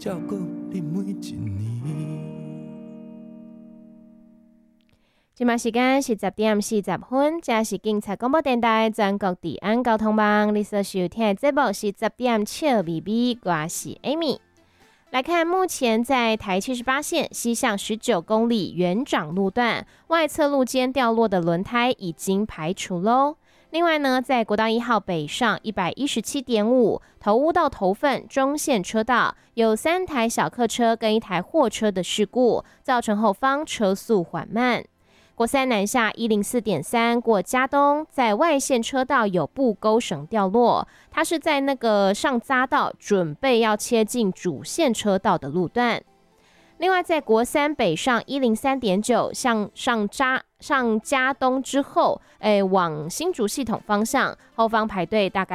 照顾你每一年。 现在时间是10:40，这是警察广播电台全国治安交通网。你所收听的节目是10点笑咪咪，我是 Amy。来看，目前在台78线西向19公里原长路段外侧路肩掉落的轮胎已经排除喽。另外呢，在国道1号北上117.5头屋到头份中线车道有3台小客车跟1台货车的事故，造成后方车速缓慢。国三南下104.3过嘉东，在外线车道有布钩绳掉落，它是在那个上匝道准备要切进主线车道的路段。另外，在国三北上103.9上嘉东之后，往新竹系统方向，后方排队大概